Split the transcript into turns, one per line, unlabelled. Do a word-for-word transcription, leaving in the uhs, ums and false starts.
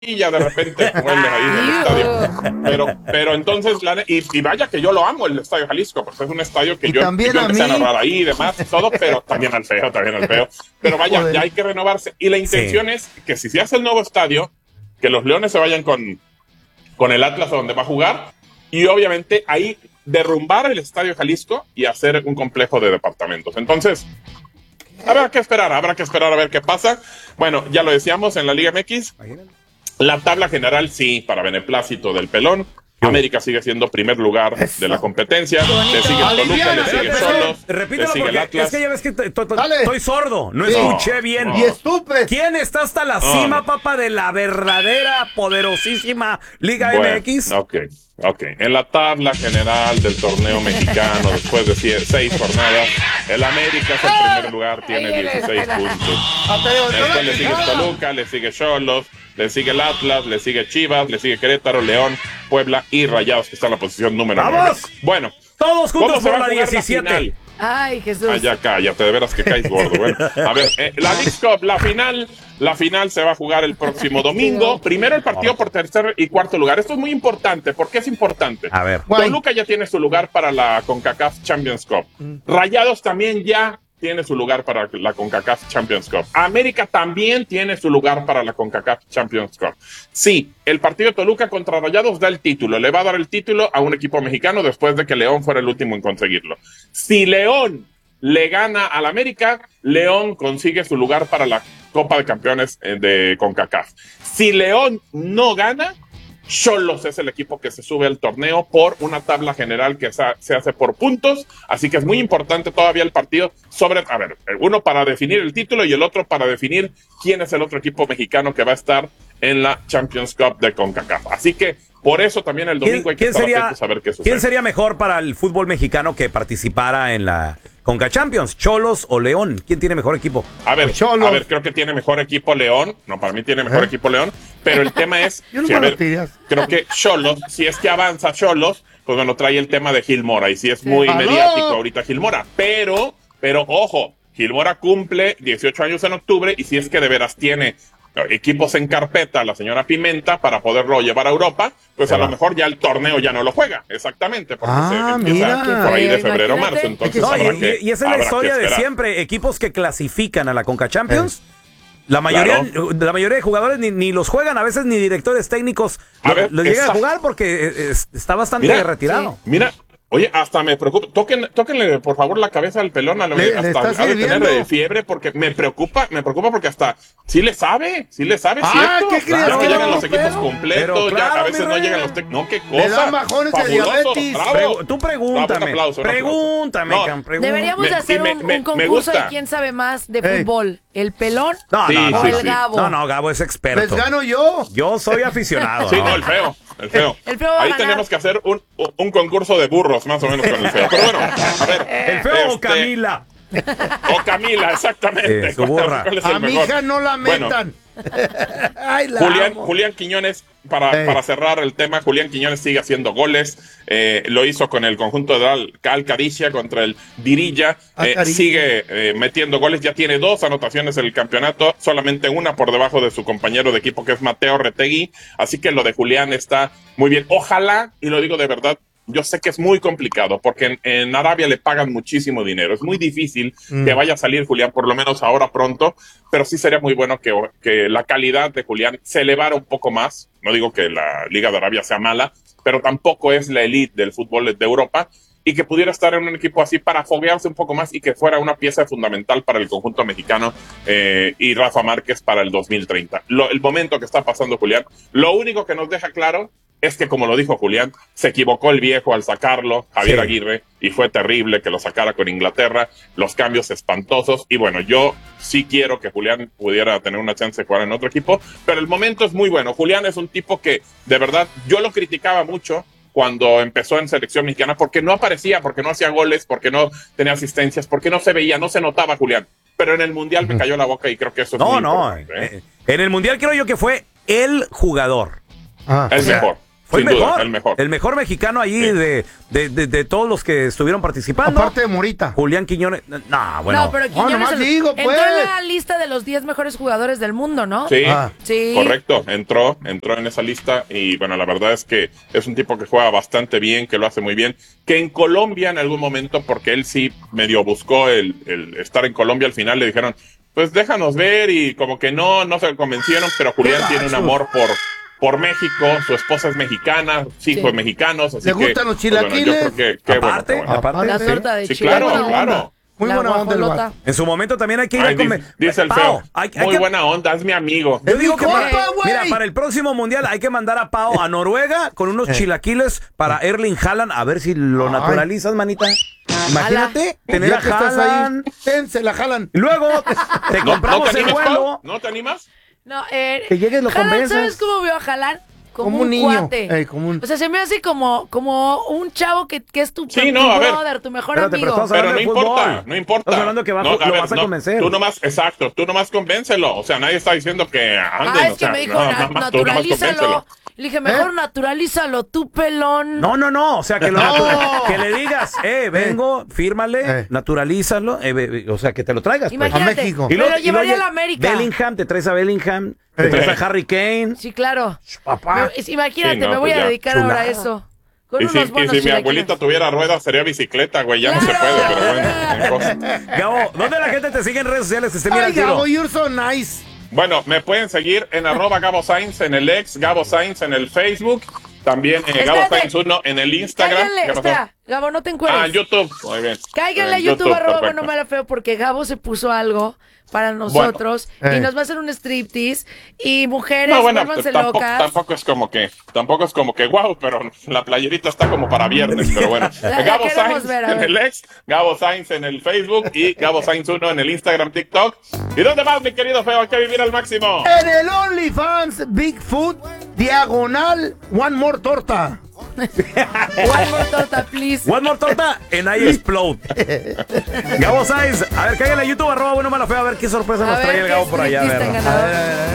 de repente huele ahí en el estadio. Pero, pero entonces, la, y, y vaya que yo lo amo, el Estadio Jalisco, porque es un estadio que
y
yo,
también
yo
a
empecé
mí.
a narrar ahí y demás, todo, pero también al feo, también al feo. Pero vaya,
Joder.
ya hay que renovarse. Y la intención sí. es que si se hace el nuevo estadio, que los Leones se vayan con, con el Atlas a donde va a jugar, y obviamente ahí derrumbar el Estadio Jalisco y hacer un complejo de departamentos. Entonces, habrá que esperar, habrá que esperar a ver qué pasa. Bueno, ya lo decíamos en la Liga M X. La tabla general, sí, para beneplácito del pelón. América sigue siendo primer lugar de la competencia. Le sigue el Toluca, le sigue Xolos, le sigue el Atlas.
Es que ya ves que estoy sordo, no
Sí.
escuché bien.
No. Y estúpido.
¿Quién está hasta la
No.
cima, papá, de la verdadera, poderosísima Liga
Bueno,
M X?
Ok, ok. En la tabla general del torneo mexicano, después de sie- seis jornadas, el América es el primer lugar, tiene dieciséis puntos. Después le sigue Toluca, le sigue Xolos, le sigue el Atlas, le sigue Chivas, le sigue Querétaro, León, Puebla y Rayados, que está en la posición número nueve.
¡Vamos!
Bueno,
Todos
¿cómo
juntos
se va
por
a
la
jugar la
diecisiete.
final?
Ay, Jesús.
Ah, ya cállate, de veras que caes gordo. Bueno, a ver, eh, la Leagues Cup, la final, la final se va a jugar el próximo domingo. Primero el partido por tercer y cuarto lugar. Esto es muy importante. ¿Por qué es importante?
A ver.
Toluca ya tiene su lugar para la CONCACAF Champions Cup. Rayados también ya tiene su lugar para la CONCACAF Champions Cup. América también tiene su lugar para la CONCACAF Champions Cup. Sí, el partido de Toluca contra Rayados da el título. Le va a dar el título a un equipo mexicano después de que León fuera el último en conseguirlo. Si León le gana al América, León consigue su lugar para la Copa de Campeones de CONCACAF. Si León no gana, Xolos es el equipo que se sube al torneo por una tabla general que se hace por puntos, así que es muy importante todavía el partido sobre, a ver, uno para definir el título y el otro para definir quién es el otro equipo mexicano que va a estar en la Champions Cup de CONCACAF. Así que por eso también el domingo hay que estar
sería,
atentos a ver qué sucede.
¿Quién sería mejor para el fútbol mexicano que participara en la Conca Champions? ¿Xolos o León? ¿Quién tiene mejor equipo?
A ver,
Xolos.
a ver, creo que tiene mejor equipo León. No, para mí tiene mejor
¿Eh?
equipo León. Pero el tema es,
Yo no
sí, a
me lo
ver,
tiras.
creo que Xolos, si es que avanza Xolos, pues bueno, trae el tema de Gilmora. Y sí es muy
¡Aló!
mediático ahorita Gilmora. Pero, pero ojo, Gilmora cumple dieciocho años en octubre y si es que de veras tiene equipos en carpeta la señora Pimenta para poderlo llevar a Europa, pues a lo mejor ya el torneo ya no lo juega, exactamente, porque
Ah,
se empieza
mira.
por ahí de
Imagínate.
febrero marzo, entonces
No, y,
habrá que,
y- y esa es la
habrá que
historia de
esperar.
siempre. Equipos que clasifican a la Conca Champions. La mayoría, la mayoría de jugadores ni, ni los juegan, a veces ni directores técnicos
A
lo,
ver,
lo llegan a
exacto.
jugar porque eh, es- está bastante
Mira,
retirado.
Mira, oye, hasta me preocupa. Toquen, tóquenle, por favor, la cabeza al pelón. A lo
Le- le
hasta
está
ha de tener
sirviendo.
eh, fiebre porque me preocupa, me preocupa porque hasta sí le sabe, sí le sabe,
Ah,
¿cierto?
¿qué crees
Es que
que
llegan
no,
los equipos
pero?
completos,
Pero
ya
claro,
a veces
mi
no
rey.
llegan los tec- no, qué cosa.
Le dan bajones de
Fabuloso,
diabetes.
bravo.
Pregu- tú pregúntame,
Bravo, un aplauso, un aplauso.
pregúntame,
No,
Cam, pregúntame.
Deberíamos
Me-
de hacer
sí, me-
un,
me-
un
me
concurso
gusta.
de quién sabe más de
Ey.
fútbol. ¿El pelón
No,
Sí,
no, no,
o
sí,
el
sí.
Gabo?
no, no, Gabo es
Les
experto.
gano yo.
Yo soy aficionado.
Sí,
¿no?
no, el feo, el feo.
El feo va a
Ahí
ganar.
tenemos que hacer un, un concurso de burros, más o menos, con el feo. Pero bueno, a ver.
El feo o
este,
Camila.
O Camila, exactamente.
Eh, su burra.
¿Cuál es el
A mi
mejor?
hija no la
Bueno,
metan. Ay, la
Julián,
amo.
Julián Quiñones, para,
Ey.
para cerrar el tema, Julián Quiñones sigue haciendo goles, eh, lo hizo con el conjunto de Al- Cal Caricia contra el Dirilla,
Ah,
eh,
Caricia.
sigue eh, metiendo goles, ya tiene dos anotaciones en el campeonato, solamente una por debajo de su compañero de equipo que es Mateo Retegui, así que lo de Julián está muy bien. Ojalá, y lo digo de verdad, yo sé que es muy complicado porque en, en Arabia le pagan muchísimo dinero. Es muy difícil
Mm.
que vaya a salir Julián, por lo menos ahora pronto, pero sí sería muy bueno que, que la calidad de Julián se elevara un poco más. No digo que la Liga de Arabia sea mala, pero tampoco es la elite del fútbol de Europa y que pudiera estar en un equipo así para foguearse un poco más y que fuera una pieza fundamental para el conjunto mexicano eh, y Rafa Márquez para el dos mil treinta. Lo, el momento que está pasando Julián, lo único que nos deja claro es que, como lo dijo Julián, se equivocó el viejo al sacarlo, Javier
Sí.
Aguirre, y fue terrible que lo sacara con Inglaterra, los cambios espantosos, y bueno, yo sí quiero que Julián pudiera tener una chance de jugar en otro equipo, pero el momento es muy bueno. Julián es un tipo que, de verdad, yo lo criticaba mucho cuando empezó en selección mexicana, porque no aparecía, porque no hacía goles, porque no tenía asistencias, porque no se veía, no se notaba Julián, pero en el Mundial me cayó la boca y creo que eso es
No,
muy
no.
importante, ¿eh?
eh, En el Mundial creo yo que fue el jugador.
Ah,
Es
o sea,
mejor.
Fue el
Sin duda,
mejor,
el mejor.
el mejor mexicano ahí
Sí.
de, de, de, de todos los que estuvieron participando.
Aparte de Morita.
Julián Quiñones. No, bueno.
No, pero Quiñones
nomás
el-
digo,
entró
pues.
en la lista de los diez mejores jugadores del mundo, ¿no?
Sí,
Ah.
Sí.
correcto, entró, entró en esa lista y bueno, la verdad es que es un tipo que juega bastante bien, que lo hace muy bien, que en Colombia en algún momento, porque él sí medio buscó el, el estar en Colombia, al final le dijeron, pues déjanos ver y como que no, no se convencieron, pero Julián tiene un amor por, por México, su esposa es mexicana, sus hijos
Sí.
mexicanos, así
¿Le
que,
gustan los
pues, bueno, yo
chilaquiles?
creo que, qué bueno,
aparte,
qué bueno.
aparte,
La
sí.
torta de
Sí,
chile.
claro,
buena onda.
claro.
Muy
La
buena onda el
guajolota.
vato.
En su momento también hay que ir
Ay,
a comer.
dice, dice el
Pao,
feo,
hay- hay
muy
que-
buena onda, es mi amigo.
Yo
Es
digo
mi
que
compa,
para,
güey.
mira, para el próximo mundial hay que mandar a Pau a Noruega con unos
Eh.
chilaquiles para Erling Haaland a ver si lo
Ay.
naturalizas, manita. Imagínate tener
Ya
a
que estás ahí,
Haaland.
ten, se la jalan.
Y luego te, te
¿No, no
compramos
te
el
animas,
vuelo.
Pau? ¿No te animas?
No, eh,
Que llegues, lo
Haaland,
convences.
¿sabes cómo veo a Haaland? Como,
Como
un
un niño,
cuate.
eh, como un-
O sea, se me hace como, como un chavo que, que es tu,
Sí,
tu
no, a ver.
brother, tu mejor
Espérate, pero
amigo.
estamos
Pero
hablando
no
de
importa,
fútbol.
no importa.
Estás hablando que va-
No,
lo
ver,
vas a
no,
convencer.
Tú nomás, exacto, tú nomás convéncelo. O sea, nadie está diciendo que anden.
Ah, es
o
que
sea,
me dijo,
no,
"Na-
nomás tú nomás
naturalízalo.
convéncelo.
Le dije, mejor
¿Eh?
naturalízalo, tú pelón.
No, no, no. O sea, que, lo
No.
natura- que le digas, eh, vengo, fírmale,
Eh.
naturalízalo. eh, be- o sea, que te lo traigas. pues.
Imagínate,
A México.
me
Y luego-
lo
y luego
llevaría a la
lle-
América.
Bellingham, te traes a Bellingham, te
Eh.
traes a Harry Kane.
Sí, claro.
Papá.
Me- es- imagínate,
Sí, no,
me voy
pues
a
ya.
dedicar
Chulada.
ahora a eso. Con
Y si,
unos
y
buenos
si mi
chilaquiles.
abuelita tuviera ruedas, sería bicicleta, güey. Ya no se
¡Claro!
puede, pero bueno. en cosas.
Gabo, ¿dónde la gente te sigue en redes sociales? Este, mira
Ay,
el tiro.
Gabo, you're so nice.
Bueno, me pueden seguir en arroba Gabo Sainz en el ex, Gabo Sainz en el Facebook. También eh, Gabo
Espérate.
Sainz uno en el Instagram.
Cáiganle,
¿Qué pasó?
espera, Gabo, no te encuentres.
Ah, en YouTube. Muy bien.
Cáiganle a
En
YouTube, arroba
perfecto.
bueno mala feo, porque Gabo se puso algo para nosotros
Bueno.
y
Eh.
nos va a hacer un striptease. Y mujeres,
No, bueno,
vuélvanse
tampoco,
locas.
tampoco es como que, tampoco es como que wow, pero la playerita está como para viernes, pero bueno.
La- la
Gabo
queremos
Sainz
ver, a
en
ver.
el ex, Gabo Sainz en el Facebook y Gabo Sainz uno en el Instagram, TikTok. ¿Y dónde más, mi querido feo? Hay que vivir al máximo.
En el OnlyFans Bigfoot, diagonal, one more torta.
One more torta, please.
One more torta en I Explode. Gabo Sainz, a ver, cáiganle a YouTube, arroba bueno mala feo, a ver qué sorpresa
A
nos
ver
trae el
qué
Gabo por allá. A
striptease
ver.
tan ganador.